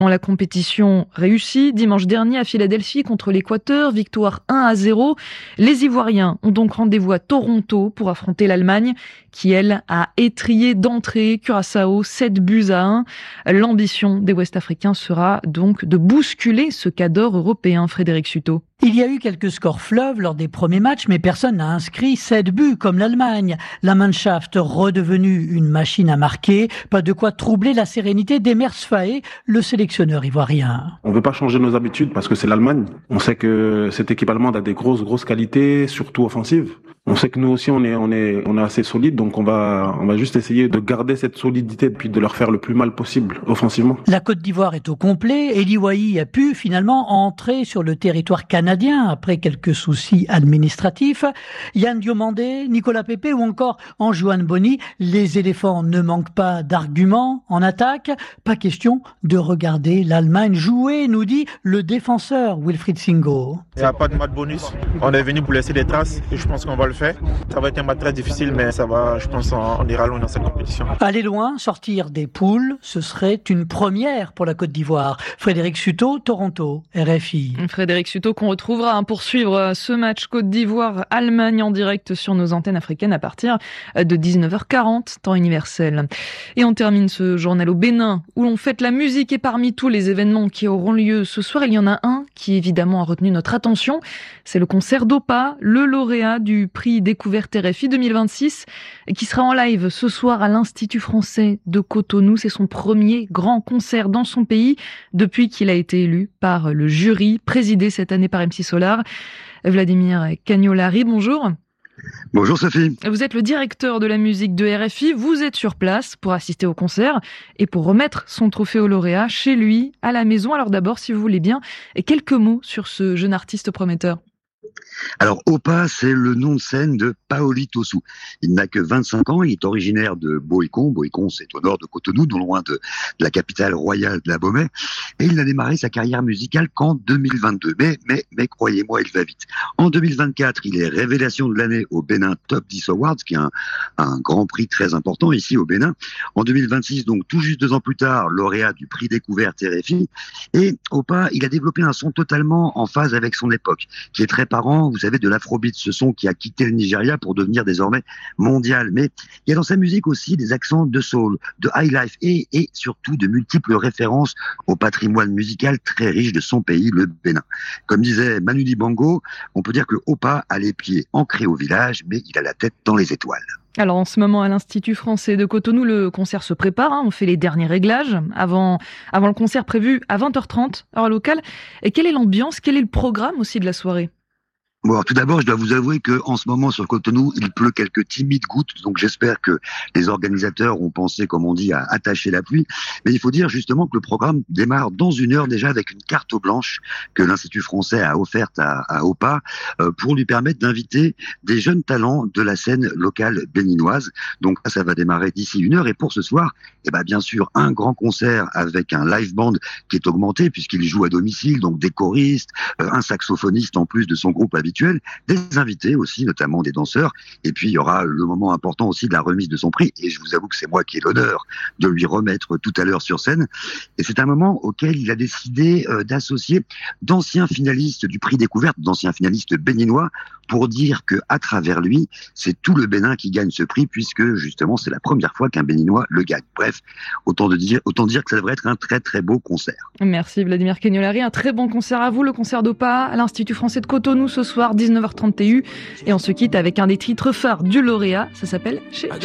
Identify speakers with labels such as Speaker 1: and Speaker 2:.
Speaker 1: La compétition réussie dimanche dernier à Philadelphie contre l'Équateur, victoire 1-0. Les Ivoiriens ont donc rendez-vous à Toronto pour affronter l'Allemagne qui, elle, a étrillé d'entrée Curaçao 7-1. L'ambition des Ouest-Africains sera donc de bousculer ce cadre européen, Frédéric Sutot.
Speaker 2: Il y a eu quelques scores fleuves lors des premiers matchs, mais personne n'a inscrit 7 buts comme l'Allemagne. La Mannschaft redevenue une machine à marquer, pas de quoi troubler la sérénité d'Emers Faé, le sélectionneur ivoirien.
Speaker 3: On ne veut pas changer nos habitudes parce que c'est l'Allemagne. On sait que cette équipe allemande a des grosses qualités, surtout offensives. On sait que nous aussi on est assez solide, donc on va juste essayer de garder cette solidité puis de leur faire le plus mal possible offensivement.
Speaker 2: La Côte d'Ivoire est au complet. Eli Wahi a pu finalement entrer sur le territoire canadien après quelques soucis administratifs. Yann Diomandé, Nicolas Pepe ou encore Anjuan Boni, les éléphants ne manquent pas d'arguments en attaque. Pas question de regarder l'Allemagne jouer, nous dit le défenseur Wilfried Singo.
Speaker 4: Il n'y a pas de match bonus. On est venu pour laisser des traces et je pense qu'on va le faire. Ça va être un match très difficile, mais ça va, je pense, on ira loin dans cette compétition.
Speaker 2: Aller loin, sortir des poules, ce serait une première pour la Côte d'Ivoire. Frédéric Sutot, Toronto, RFI.
Speaker 1: Frédéric Sutot qu'on retrouvera pour suivre ce match Côte d'Ivoire-Allemagne en direct sur nos antennes africaines à partir de 19h40, temps universel. Et on termine ce journal au Bénin, où l'on fête la musique et parmi tous les événements qui auront lieu ce soir, il y en a un qui évidemment a retenu notre attention. C'est le concert d'Opa, le lauréat du prix Découverte RFI 2026, qui sera en live ce soir à l'Institut français de Cotonou. C'est son premier grand concert dans son pays depuis qu'il a été élu par le jury, présidé cette année par MC Solar. Vladimir Cagnolari, bonjour.
Speaker 5: Bonjour Sophie.
Speaker 1: Vous êtes le directeur de la musique de RFI, vous êtes sur place pour assister au concert et pour remettre son trophée au lauréat chez lui, à la maison. Alors d'abord, si vous voulez bien, quelques mots sur ce jeune artiste prometteur.
Speaker 5: Alors, Opa, c'est le nom de scène de Paoli Tosu. Il n'a que 25 ans, il est originaire de Boikon. Boikon, c'est au nord de Cotonou, non loin de la capitale royale de la Bomey. Et il n'a démarré sa carrière musicale qu'en 2022. Mais croyez-moi, il va vite. En 2024, il est révélation de l'année au Bénin Top 10 Awards, qui est un grand prix très important ici au Bénin. En 2026, donc tout juste 2 ans plus tard, lauréat du prix Découverte RFI. Et Opa, il a développé un son totalement en phase avec son époque, qui est très parent, vous savez, de l'afrobeat, ce son qui a quitté le Nigeria pour devenir désormais mondial. Mais il y a dans sa musique aussi des accents de soul, de high life et surtout de multiples références au patrimoine musical très riche de son pays, le Bénin. Comme disait Manu Dibango, on peut dire que Opa a les pieds ancrés au village, mais il a la tête dans les étoiles.
Speaker 1: Alors en ce moment à l'Institut français de Cotonou, le concert se prépare, on fait les derniers réglages avant le concert prévu à 20h30 heure locale. Et quelle est l'ambiance, quel est le programme aussi de la soirée ?
Speaker 5: Bon, alors, tout d'abord, je dois vous avouer que en ce moment sur Cotonou, il pleut quelques timides gouttes, donc j'espère que les organisateurs ont pensé, comme on dit, à attacher la pluie. Mais il faut dire justement que le programme démarre dans 1 heure déjà avec une carte blanche que l'Institut français a offerte à Opa pour lui permettre d'inviter des jeunes talents de la scène locale béninoise. Donc ça va démarrer d'ici 1 heure. Et pour ce soir, bien sûr, un grand concert avec un live band qui est augmenté puisqu'il joue à domicile, donc des choristes, un saxophoniste en plus de son groupe habituel, des invités aussi, notamment des danseurs. Et puis, il y aura le moment important aussi de la remise de son prix. Et je vous avoue que c'est moi qui ai l'honneur de lui remettre tout à l'heure sur scène. Et c'est un moment auquel il a décidé d'associer d'anciens finalistes du prix Découverte, d'anciens finalistes béninois, pour dire que à travers lui, c'est tout le Bénin qui gagne ce prix, puisque justement, c'est la première fois qu'un Béninois le gagne. Bref, autant dire que ça devrait être un très très beau concert.
Speaker 1: Merci Vladimir Cagnolari, un très bon concert à vous, le concert d'Opa à l'Institut français de Cotonou ce soir, 19h30 TU. Et on se quitte avec un des titres phares du lauréat, ça s'appelle Chez